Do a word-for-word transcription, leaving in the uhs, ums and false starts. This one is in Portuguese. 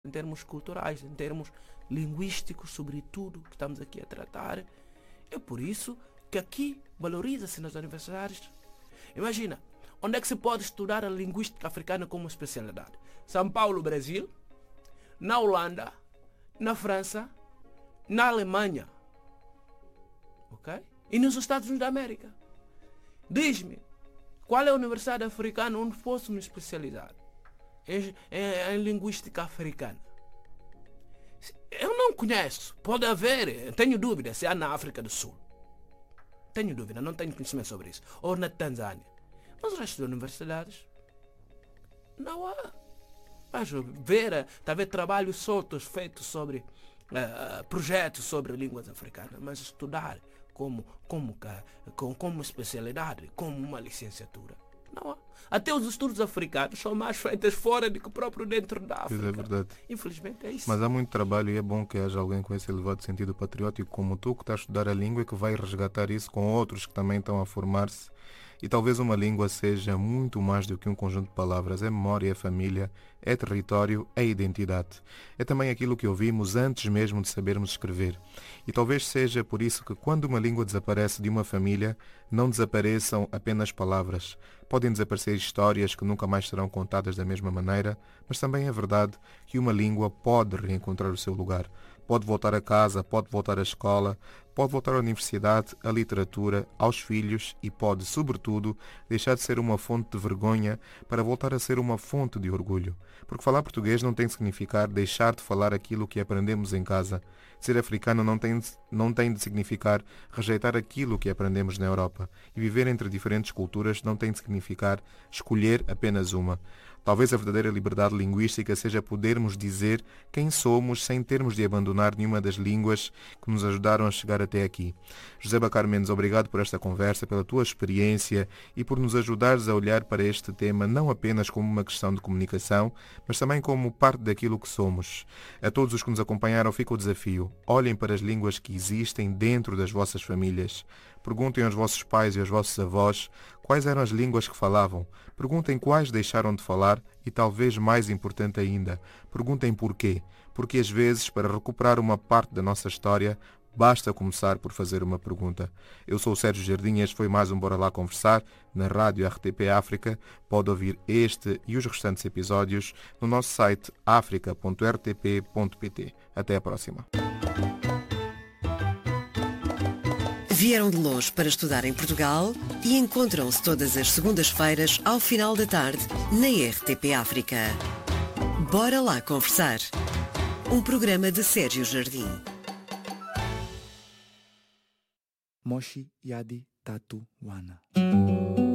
em termos culturais, em termos linguísticos, sobretudo, que estamos aqui a tratar. É por isso que aqui valoriza-se nas universidades. Imagina, onde é que se pode estudar a linguística africana como especialidade? São Paulo, Brasil, na Holanda, na França, na Alemanha, ok? E nos Estados Unidos da América. Diz-me, qual é a universidade africana onde posso me especializar em, em, em linguística africana? Eu não conheço. Pode haver, tenho dúvida se há na África do Sul. Tenho dúvida, não tenho conhecimento sobre isso. Ou na Tanzânia. Mas o resto das universidades não há. Mas ver, talvez trabalhos soltos feitos sobre uh, projetos sobre línguas africanas, mas estudar como, como, como, como especialidade, como uma licenciatura. Não há. Até os estudos africanos são mais feitos fora do que próprio dentro da África. Isso é verdade. Infelizmente é isso. Mas há muito trabalho e é bom que haja alguém com esse elevado sentido patriótico como tu, que está a estudar a língua e que vai resgatar isso com outros que também estão a formar-se. E talvez uma língua seja muito mais do que um conjunto de palavras. É memória, é família, é território, é identidade. É também aquilo que ouvimos antes mesmo de sabermos escrever. E talvez seja por isso que quando uma língua desaparece de uma família, não desapareçam apenas palavras. Podem desaparecer histórias que nunca mais serão contadas da mesma maneira, mas também é verdade que uma língua pode reencontrar o seu lugar. Pode voltar a casa, pode voltar à escola, pode voltar à universidade, à literatura, aos filhos e pode, sobretudo, deixar de ser uma fonte de vergonha para voltar a ser uma fonte de orgulho. Porque falar português não tem de significar deixar de falar aquilo que aprendemos em casa. Ser africano não tem, não tem de significar rejeitar aquilo que aprendemos na Europa. E viver entre diferentes culturas não tem de significar escolher apenas uma. Talvez a verdadeira liberdade linguística seja podermos dizer quem somos sem termos de abandonar nenhuma das línguas que nos ajudaram a chegar até aqui. José Bacar Mendes, obrigado por esta conversa, pela tua experiência e por nos ajudares a olhar para este tema não apenas como uma questão de comunicação, mas também como parte daquilo que somos. A todos os que nos acompanharam fica o desafio. Olhem para as línguas que existem dentro das vossas famílias. Perguntem aos vossos pais e aos vossos avós quais eram as línguas que falavam. Perguntem quais deixaram de falar e, talvez mais importante ainda, perguntem porquê. Porque às vezes, para recuperar uma parte da nossa história, basta começar por fazer uma pergunta. Eu sou o Sérgio Jardim e este foi mais um Bora Lá Conversar na Rádio R T P África. Pode ouvir este e os restantes episódios no nosso site africa ponto r t p ponto p t. Até a próxima. Vieram de longe para estudar em Portugal e encontram-se todas as segundas-feiras ao final da tarde na R T P África. Bora lá conversar. Um programa de Sérgio Jardim. Moshi Yadi Tatu Wana.